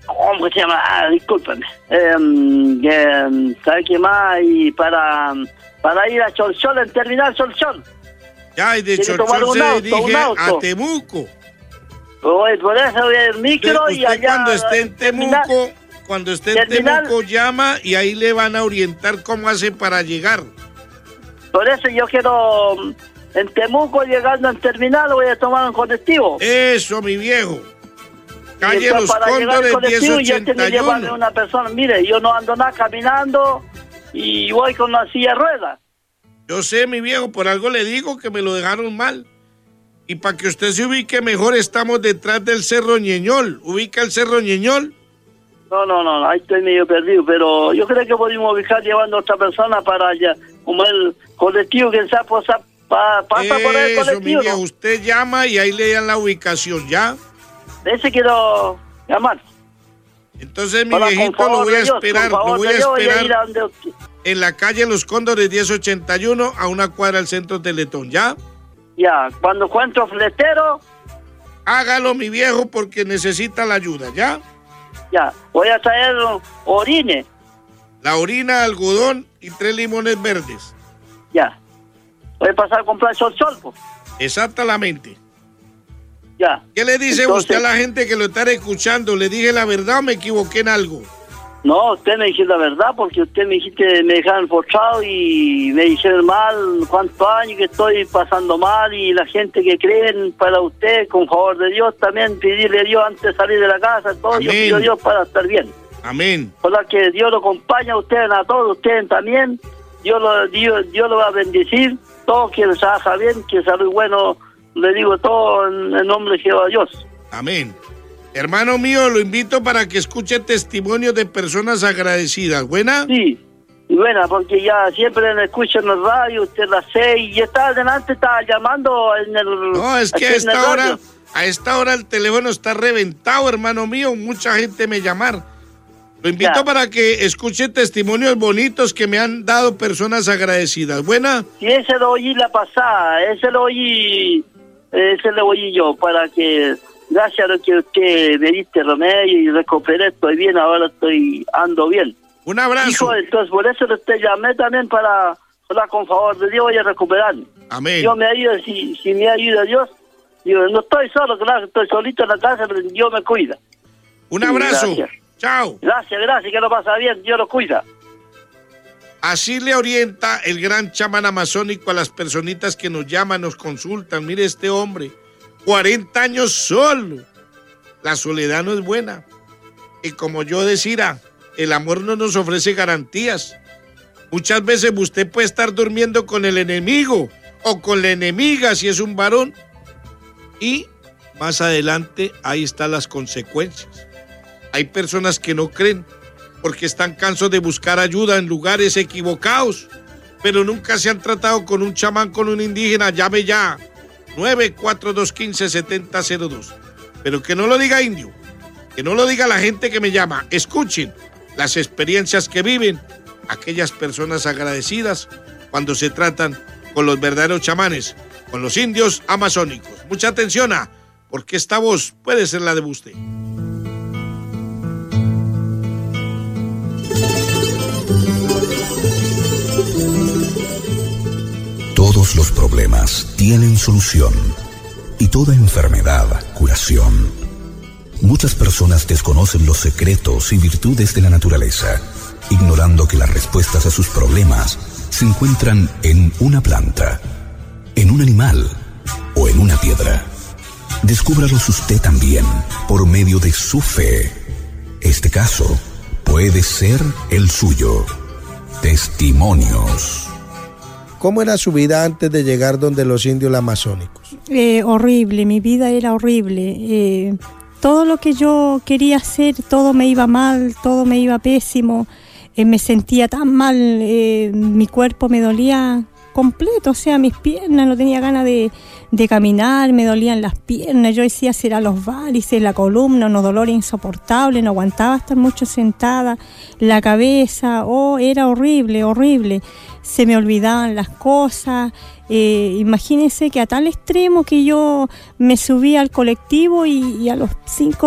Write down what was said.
¿Cómo se llama? Discúlpame. ¿Sabes qué más? Y para ir a Cholchol, en terminal Cholchol. Ya, y de Cholchol se dirige a Temuco. Por eso voy al micro usted y allá... Cuando esté en Temuco, llama y ahí le van a orientar cómo hace para llegar. Por eso yo quiero... En Temuco, llegando al terminal, voy a tomar un colectivo. Eso, mi viejo. Calle Los Cóndores 1081. Una persona, mire, yo no ando nada caminando y voy con la silla de ruedas. Yo sé, mi viejo, por algo le digo que me lo dejaron mal. Y para que usted se ubique mejor, estamos detrás del Cerro Ñeñol. ¿Ubica el Cerro Ñeñol? No, ahí estoy medio perdido, pero yo creo que podemos ubicar llevando a otra persona para allá, como el colectivo que pasa por el colectivo. Mi viejo, ¿no? Usted llama y ahí le dan la ubicación, ¿ya? Ese quiero llamar. Entonces, mi viejito, lo voy a esperar, en la calle Los Cóndores 1081, a una cuadra del Centro Teletón, ¿ya? Ya, cuando encuentro fletero... Hágalo, mi viejo, porque necesita la ayuda, ¿ya? Ya, voy a traer orines. La orina, algodón y 3 limones verdes. Ya. Voy a pasar a comprar Cholchol. Exactamente. Ya. ¿Qué le dice usted a la gente que lo está escuchando? ¿Le dije la verdad o me equivoqué en algo? No, usted me dijo la verdad, porque usted me dijiste, me dejaron forzado y me dijeron mal, cuántos años que estoy pasando mal, y la gente que creen para usted, con favor de Dios, también pedirle a Dios antes de salir de la casa, todo. Amén. Yo pido a Dios para estar bien. Amén. Por la que Dios lo acompaña a ustedes, a todos ustedes también. Dios lo va a bendecir, todo que les haga bien, que salud bueno, le digo todo en el nombre de Jehová Dios. Amén. Hermano mío, lo invito para que escuche testimonios de personas agradecidas. ¿Buena? Sí, buena, porque ya siempre me escucho en el radio, usted la sé, y estaba adelante, estaba llamando en el... No, es que a esta hora el teléfono está reventado, hermano mío, mucha gente me llama. Lo invito para que escuche testimonios bonitos que me han dado personas agradecidas. ¿Buena? Sí, ese lo oí la pasada, ese lo oí yo, para que... Gracias a lo que usted me diste remedio y recuperé, estoy bien, ahora ando bien. Un abrazo. Hijo, entonces por eso te llamé también para con favor de Dios voy a recuperarme. Amén. Dios me ayuda, si me ayuda Dios, yo no estoy solo, claro, estoy solito en la casa, pero Dios me cuida. Un abrazo. Gracias. Chao. Gracias, que lo pasa bien, Dios lo cuida. Así le orienta el gran chamán amazónico a las personitas que nos llaman, nos consultan. Mire este hombre. 40 años solo. La soledad no es buena. Y como yo decía, el amor no nos ofrece garantías. Muchas veces usted puede estar durmiendo con el enemigo o con la enemiga si es un varón. Y más adelante ahí están las consecuencias. Hay personas que no creen porque están cansados de buscar ayuda en lugares equivocados, pero nunca se han tratado con un chamán, con un indígena. Llame ya. 94215-7002. Pero que no lo diga indio, que no lo diga la gente que me llama. Escuchen las experiencias que viven aquellas personas agradecidas cuando se tratan con los verdaderos chamanes, con los indios amazónicos. Mucha atención, porque esta voz puede ser la de usted. Todos los problemas tienen solución y toda enfermedad curación. Muchas personas desconocen los secretos y virtudes de la naturaleza, ignorando que las respuestas a sus problemas se encuentran en una planta, en un animal o en una piedra. Descúbralos usted también por medio de su fe. Este caso puede ser el suyo. Testimonios. ¿Cómo era su vida antes de llegar donde los indios amazónicos? Horrible, mi vida era horrible. Todo lo que yo quería hacer, todo me iba mal, todo me iba pésimo. Me sentía tan mal, mi cuerpo me dolía completo, o sea, mis piernas, no tenía ganas de caminar, me dolían las piernas, yo decía, será los varices, la columna, unos dolores insoportables, no aguantaba estar mucho sentada, la cabeza, era horrible, horrible. Se me olvidaban las cosas, imagínense que a tal extremo que yo me subí al colectivo y a los 5